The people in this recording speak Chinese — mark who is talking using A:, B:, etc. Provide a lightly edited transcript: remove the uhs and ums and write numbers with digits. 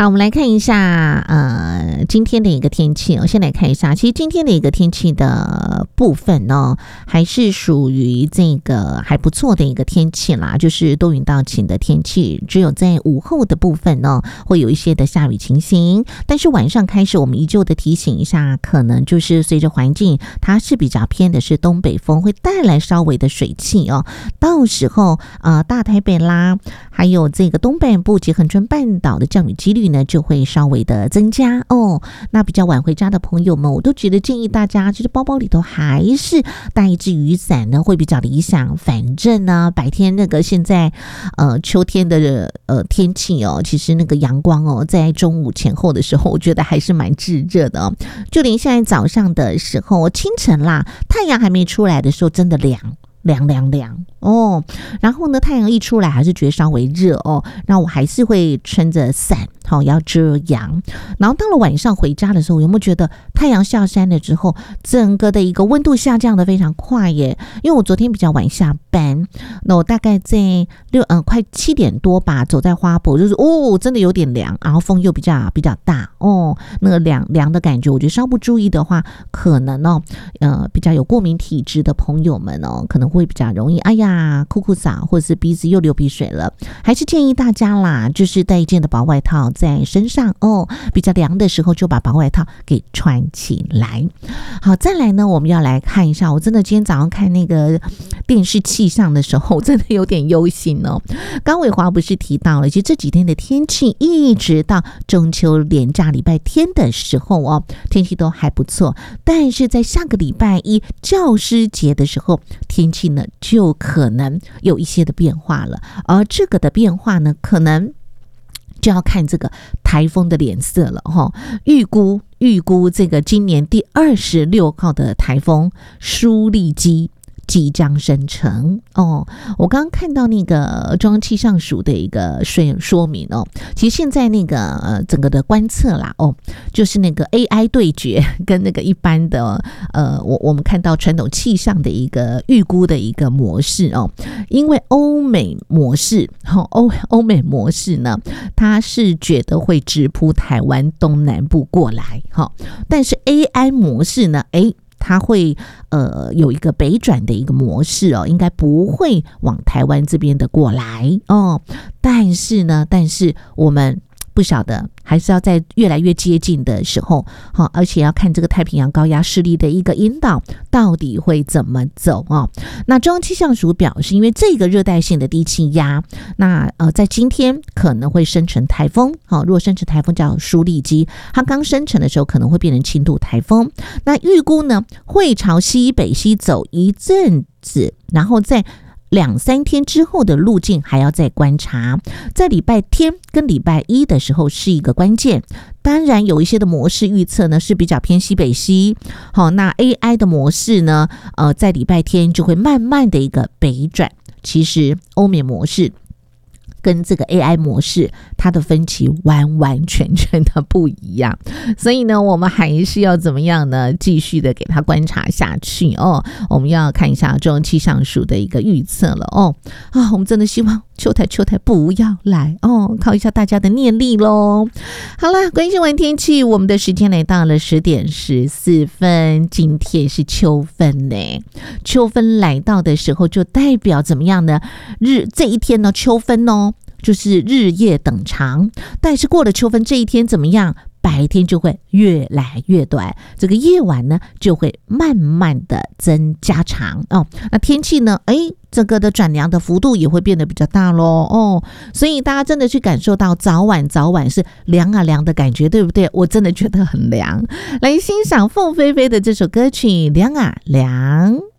A: 好，我们来看一下今天的一个天气先来看一下，其实今天的一个天气的部分还是属于这个还不错的一个天气啦，就是多云到晴的天气，只有在午后的部分会有一些的下雨情形，但是晚上开始我们依旧的提醒一下，可能就是随着环境它是比较偏的是东北风，会带来稍微的水汽到时候大台北啦，还有这个东半部及恒春半岛的降雨几率呢就会稍微的增加那比较晚回家的朋友们，我都觉得建议大家就是包包里头还是带一支雨伞呢会比较理想。反正呢白天那个现在秋天的天气其实那个阳光在中午前后的时候我觉得还是蛮炙热的就连现在早上的时候清晨啦，太阳还没出来的时候真的凉然后呢太阳一出来还是觉得稍微热那我还是会撑着伞要遮阳。然后到了晚上回家的时候，有没有觉得太阳下山了之后整个的一个温度下降的非常快耶？因为我昨天比较晚下班，那我大概在快7点多吧，走在花博就是真的有点凉，然后风又比较大那个凉的感觉，我觉得稍不注意的话可能比较有过敏体质的朋友们可能会比较容易酷嗓或者是鼻子又流鼻水了。还是建议大家啦，就是带一件的薄外套在身上比较凉的时候就把薄外套给穿起来。好，再来呢我们要来看一下，我真的今天早上看那个电视气象的时候真的有点忧心刚伟华不是提到了，其实这几天的天气一直到中秋连假礼拜天的时候天气都还不错，但是在下个礼拜一教师节的时候天气呢就可能有一些的变化了，而这个的变化呢可能就要看这个台风的脸色了预估这个今年第26号的台风舒力基即将生成我刚刚看到那个中央气象署的一个说明其实现在那个整个的观测啦就是那个 AI 对决跟那个一般的我们看到传统气象的一个预估的一个模式因为欧美模式呢它是觉得会直扑台湾东南部过来但是 AI 模式呢它会有一个北转的一个模式应该不会往台湾这边的过来但是我们不晓得，还是要在越来越接近的时候而且要看这个太平洋高压势力的一个引导到底会怎么走那中央气象署表示，因为这个热带性的低气压那在今天可能会生成台风如果生成台风叫舒力基，它刚生成的时候可能会变成轻度台风，那预估呢会朝西北西走一阵子，然后在2-3天之后的路径还要再观察，在礼拜天跟礼拜一的时候是一个关键。当然有一些的模式预测呢是比较偏西北西那 AI 的模式呢在礼拜天就会慢慢的一个北转。其实欧美模式跟这个 AI 模式它的分歧完完全全的不一样，所以呢我们还是要怎么样呢继续的给它观察下去我们要看一下中央气象署的一个预测了我们真的希望秋台不要来靠一下大家的念力咯。好了，关心完天气，我们的时间来到了10点14分，今天是秋分呢，秋分来到的时候就代表怎么样呢？这一天呢秋分就是日夜等长，但是过了秋分这一天怎么样？白天就会越来越短，这个夜晚呢就会慢慢的加长那天气呢这个的转凉的幅度也会变得比较大咯所以大家真的去感受到早晚是凉啊凉的感觉，对不对？我真的觉得很凉。来欣赏凤飞飞的这首歌曲《凉啊凉》。